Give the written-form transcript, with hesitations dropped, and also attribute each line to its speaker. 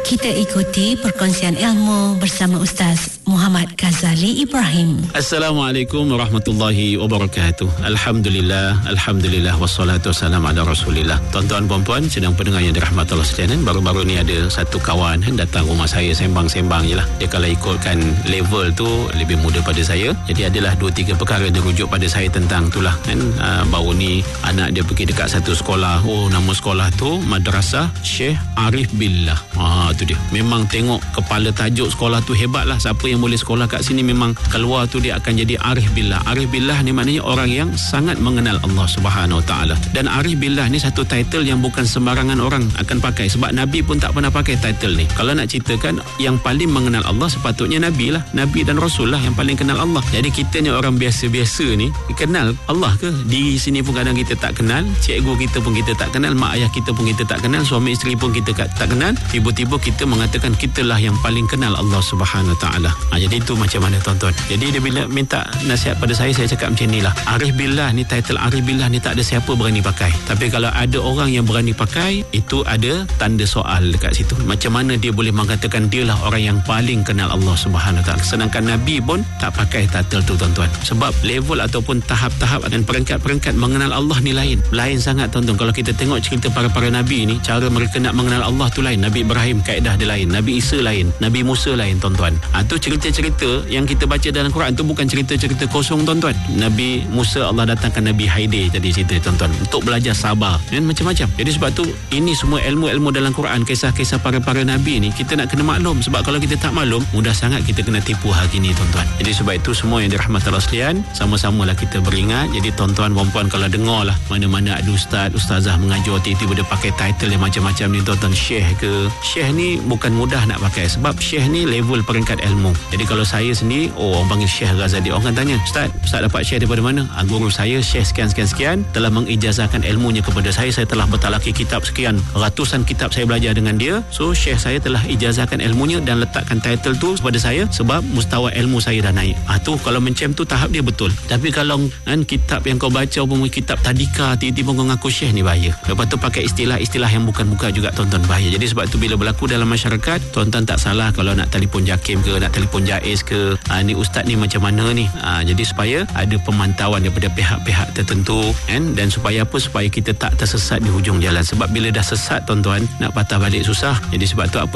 Speaker 1: Kita ikuti perkongsian ilmu bersama Ustaz Muhammad Ghazali Ibrahim.
Speaker 2: Assalamualaikum warahmatullahi wabarakatuh. Alhamdulillah wassalatu wassalamu ala Rasulillah. Tuan-tuan puan-puan sedang pendengar yang dirahmati Allah sekalian, baru-baru ni ada satu kawan datang rumah saya sembang-sembang je lah. Dia kalau ikutkan level tu lebih muda pada saya. Jadi adalah 2-3 perkara dia rujuk pada saya tentang itulah kan. Baru ni anak dia pergi dekat satu sekolah. Nama sekolah tu Madrasah Syekh Arif Billah. Tu dia. Memang tengok kepala tajuk sekolah tu hebat lah. Siapa yang boleh sekolah kat sini memang keluar tu dia akan jadi Arif Billah. Arif Billah ni maknanya orang yang sangat mengenal Allah Subhanahu Wa Taala. Dan Arif Billah ni satu title yang bukan sembarangan orang akan pakai. Sebab Nabi pun tak pernah pakai title ni. Kalau nak ceritakan yang paling mengenal Allah sepatutnya Nabi lah. Nabi dan Rasul lah yang paling kenal Allah. Jadi kita ni orang biasa-biasa ni kenal Allah ke? Diri sini pun kadang kita tak kenal. Cikgu kita pun kita tak kenal. Mak ayah kita pun kita tak kenal. Suami isteri pun kita tak kenal. Tiba-tiba kita mengatakan kitalah yang paling kenal Allah Subhanahu Wa Taala. Jadi itu macam mana tuan-tuan? Jadi dia bila minta nasihat pada saya cakap macam ni lah. Arif Billah ni, title Arif Billah ni tak ada siapa berani pakai. Tapi kalau ada orang yang berani pakai, itu ada tanda soal dekat situ. Macam mana dia boleh mengatakan dialah orang yang paling kenal Allah Subhanahu Wa Taala? Sedangkan Nabi pun tak pakai title tu tuan-tuan. Sebab level ataupun tahap-tahap dan peringkat-peringkat mengenal Allah ni lain sangat tuan-tuan. Kalau kita tengok cerita para Nabi ni, cara mereka nak mengenal Allah tu lain. Nabi Ibrahim kaedah dia lain, Nabi Isa lain, Nabi Musa lain tuan-tuan. Tu cerita-cerita yang kita baca dalam Quran tu bukan cerita-cerita kosong tuan-tuan. Nabi Musa Allah datangkan Nabi Haidir tadi cerita tuan-tuan untuk belajar sabar dan macam-macam. Jadi sebab tu ini semua ilmu-ilmu dalam Quran, kisah-kisah para Nabi ni kita nak kena maklum. Sebab kalau kita tak maklum, mudah sangat kita kena tipu hari ni tuan-tuan. Jadi sebab itu semua yang dirahmati Allah sekalian, sama-samalah kita beringat. Jadi tuan-tuan puan-puan kalau dengar lah mana-mana ada ustazah mengajar tiba-tiba dia pakai title yang macam-macam ni tuan-tuan, syekh ke. Syekh ni bukan mudah nak pakai sebab syekh ni level peringkat ilmu. Jadi kalau saya sendiri, orang panggil Syekh Ghazali, orang kan tanya, Ustaz dapat syekh daripada mana? Guru saya Syekh sekian-sekian telah mengijazahkan ilmunya kepada saya telah bertalaki kitab sekian, ratusan kitab saya belajar dengan dia. So syekh saya telah ijazahkan ilmunya dan letakkan title tu kepada saya sebab mustawa ilmu saya dah naik. Tu kalau macam tu tahap dia betul. Tapi kalau kitab yang kau baca kitab tadika, tiba-tiba kau ngaku syekh, ni bahaya. Lepas tu pakai istilah-istilah yang bukan-bukan juga tuan-tuan, bahaya. Jadi sebab tu bila berlaku dalam masyarakat, tuan-tuan tak salah kalau nak telefon JAKIM ke, nak telefon JAIS ke, ni ustaz ni macam mana ni. Jadi supaya ada pemantauan daripada pihak-pihak tertentu dan supaya apa? Supaya kita tak tersesat di hujung jalan. Sebab bila dah sesat tuan-tuan, nak patah balik susah. Jadi sebab tu apa